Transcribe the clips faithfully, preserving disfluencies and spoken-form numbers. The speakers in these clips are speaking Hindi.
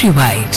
Countrywide।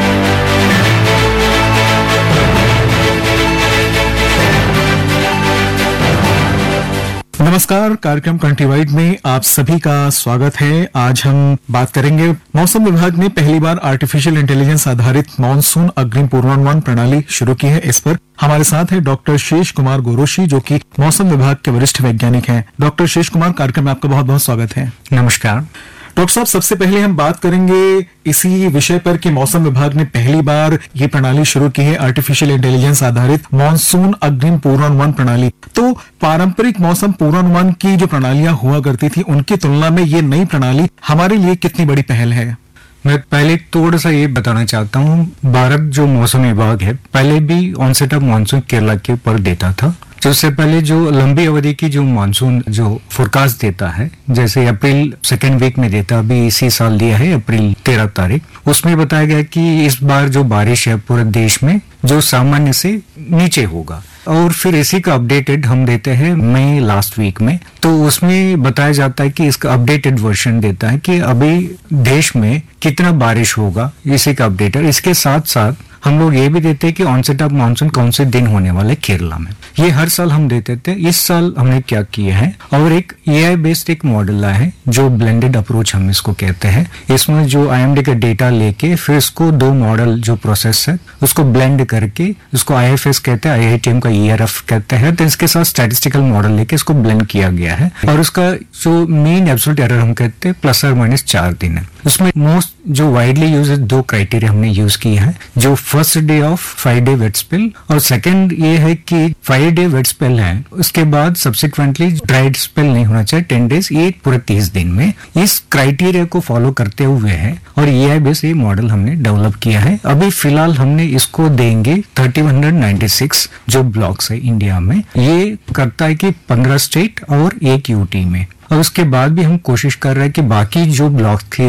नमस्कार, कार्यक्रम कंट्रीवाइड में आप सभी का स्वागत है। आज हम बात करेंगे, मौसम विभाग ने पहली बार आर्टिफिशियल इंटेलिजेंस आधारित मानसून अग्रिम पूर्वानुमान प्रणाली शुरू की है। इस पर हमारे साथ है डॉक्टर शेष कुमार गोरोशी, जो कि मौसम विभाग के वरिष्ठ वैज्ञानिक हैं। डॉक्टर शेष कुमार, कार्यक्रम में आपका बहुत बहुत स्वागत है। नमस्कार डॉक्टर साहब, सबसे पहले हम बात करेंगे इसी विषय पर कि मौसम विभाग ने पहली बार ये प्रणाली शुरू की है, आर्टिफिशियल इंटेलिजेंस आधारित मानसून अग्रिम पूर्वानुमान प्रणाली। तो पारंपरिक मौसम पूर्वानुमान की जो प्रणालियां हुआ करती थी, उनकी तुलना में ये नई प्रणाली हमारे लिए कितनी बड़ी पहल है? मैं पहले थोड़ा सा ये बताना चाहता हूँ, भारत जो मौसम विभाग है पहले भी ऑनसेट ऑफ मानसून केरला के ऊपर देता था। तो उससे पहले जो लंबी अवधि की जो मानसून जो फोरकास्ट देता है, जैसे अप्रैल सेकेंड वीक में देता, अभी इसी साल दिया है अप्रैल तेरह तारीख, उसमें बताया गया कि इस बार जो बारिश है पूरे देश में जो सामान्य से नीचे होगा। और फिर इसी का अपडेटेड हम देते हैं मई लास्ट वीक में। तो उसमें बताया जाता है कि इसका अपडेटेड वर्जन देता है कि अभी देश में कितना बारिश होगा, इसी का अपडेटेड। इसके साथ साथ हम लोग ये भी देते हैं कि ऑनसेट ऑफ मानसून कौन से दिन होने वाले केरला में। ये हर साल हम देते थे। इस साल हमने क्या किया है, और एक एआई बेस्ड एक मॉडल आया है जो ब्लेंडेड अप्रोच हम इसको कहते हैं। इसमें जो आईएमडी का डेटा लेके फिर इसको दो मॉडल जो प्रोसेस है उसको ब्लेंड करके, उसको आईएफएस कहते हैं, आईआईटीएम का ईआरएफ कहते हैं। तो इसके साथ स्टैटिस्टिकल मॉडल लेके इसको ब्लेंड किया गया है, और उसका जो मीन एब्सोल्यूट एरर हम कहते हैं प्लस और माइनस चार दिन है। उसमें मोस्ट जो वाइडली यूज दो क्राइटेरिया हमने यूज किए हैं, जो first day of five day wait spell, और सेकंड ये है कि फाइव डे वेट स्पेल है उसके बाद सब्सिक्वेंटली ड्राइड स्पेल नहीं होना चाहिए टेन डेज, ये पूरे तीस दिन में। इस क्राइटेरिया को फॉलो करते हुए है और एआई बेस ये मॉडल हमने डेवलप किया है। अभी फिलहाल हमने इसको देंगे थर्टी वन नाइन्टी सिक्स जो ब्लॉक्स है इंडिया में, ये करता है कि पंद्रह स्टेट और एक यूटी में। और उसके बाद भी हम कोशिश कर रहे हैं कि बाकी जो ब्लॉक थे